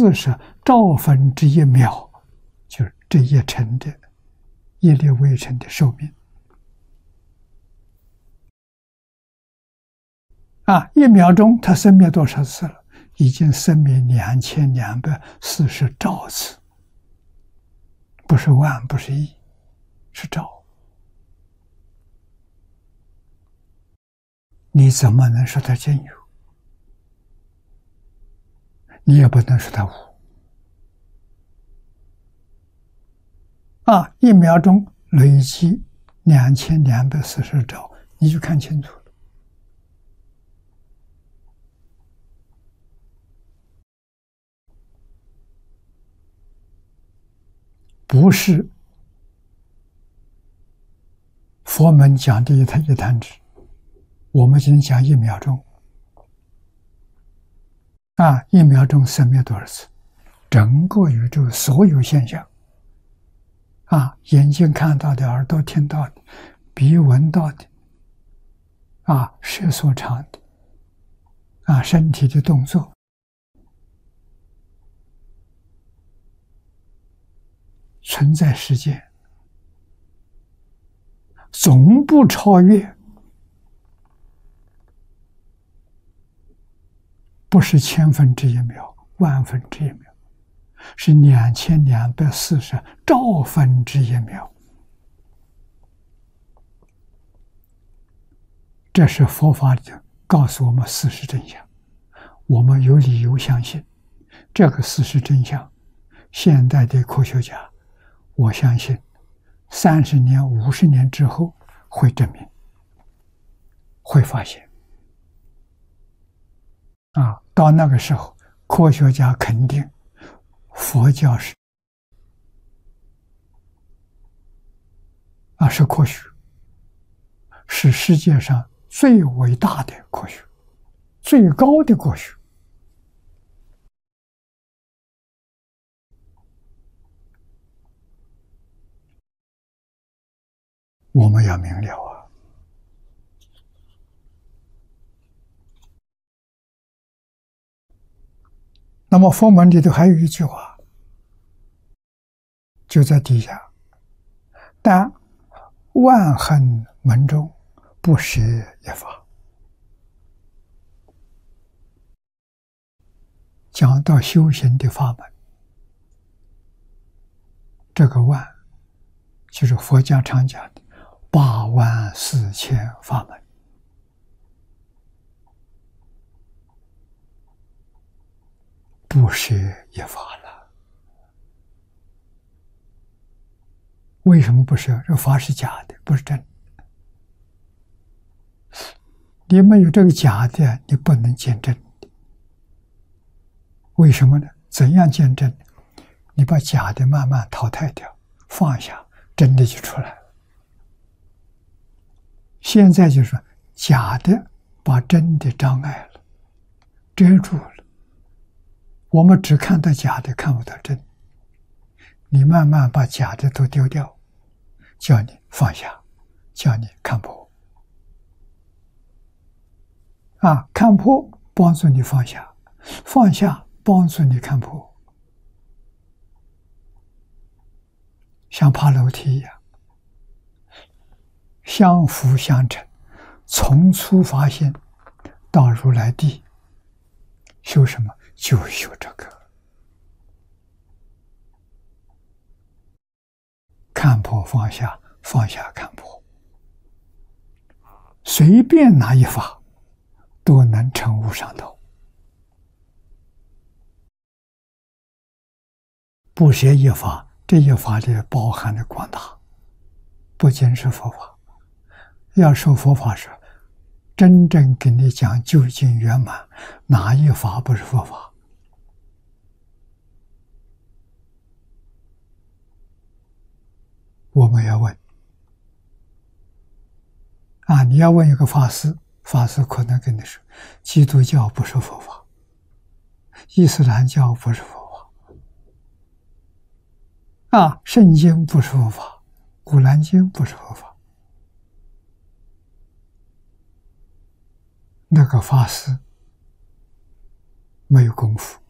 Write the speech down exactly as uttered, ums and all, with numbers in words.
四十兆分之一秒，就是这一辰的一粒微尘的寿命。啊，一秒钟它生灭多少次了？已经生灭两千两百四十兆次，不是万，不是亿，是兆。你怎么能说它真有？你也不能说它无。啊，一秒钟累积两千两百四十兆，你就看清楚了。不是佛门讲的一弹一弹指，我们今天讲一秒钟。啊，一秒钟生灭多少次？整个宇宙所有现象，啊，眼睛看到的，耳朵听到的，鼻闻到的，啊，舌所尝的，啊，身体的动作，存在世界，总不超越，不是千分之一秒、万分之一秒，是两千两百四十兆分之一秒。这是佛法里告诉我们事实真相，我们有理由相信这个事实真相。现代的科学家，我相信三十年、五十年之后会证明，会发现。啊，到那个时候，科学家肯定佛教是啊是科学，是世界上最伟大的科学，最高的科学。我们要明了啊！那么佛门里头还有一句话，就在底下：但万恨门中，不舍一法。讲到修行的法门，这个万就是佛家常讲的八万四千法门。不舍一法了。为什么不舍？这法是假的，不是真的。你没有这个假的，你不能见真的。为什么呢？怎样见真？你把假的慢慢淘汰掉，放下，真的就出来了。现在就是假的把真的障碍了，遮住了。我们只看到假的，看不到真的。你慢慢把假的都丢掉，叫你放下，叫你看破。啊，看破帮助你放下，放下帮助你看破。像爬楼梯一样，相辅相成，从初发现到如来地，修什么？就修这个。看破放下，放下看破，随便哪一法都能成无上道。不舍一法，这一法里包含的广大，不仅是佛法。要说佛法是真正跟你讲究竟圆满，哪一法不是佛法？我们要问啊，你要问一个法师，法师可能跟你说，基督教不是佛法，伊斯兰教不是佛法，啊，圣经不是佛法，古兰经不是佛法。那个法师没有功夫，